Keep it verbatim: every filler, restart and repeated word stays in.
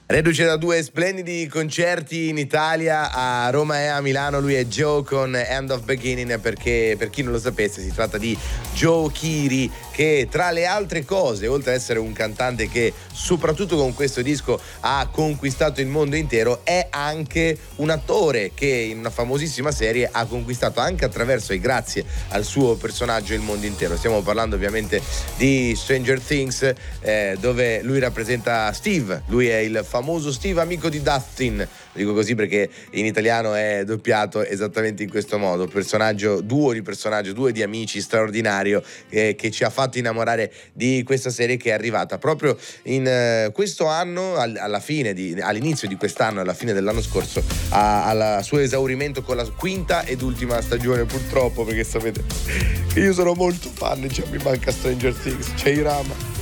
Reduce da due splendidi concerti in Italia, a Roma e a Milano. Lui è Joe con End of Beginning, perché per chi non lo sapesse si tratta di Joe Keery, che tra le altre cose, oltre ad essere un cantante che soprattutto con questo disco ha conquistato il mondo intero, è anche un attore che in una famosissima serie ha conquistato anche attraverso e grazie al suo personaggio il mondo intero. Stiamo parlando ovviamente di Stranger Things, eh, dove lui rappresenta Steve. Lui è il famoso Steve, amico di Dustin, lo dico così perché in italiano è doppiato esattamente in questo modo. Personaggio, duo di personaggio, duo di amici straordinario, eh, che ci ha fatto innamorare di questa serie, che è arrivata proprio in eh, questo anno, al, alla fine di, all'inizio di quest'anno, alla fine dell'anno scorso, al suo esaurimento con la quinta ed ultima stagione, purtroppo, perché sapete che io sono molto fan, cioè mi manca Stranger Things, c'è Irama.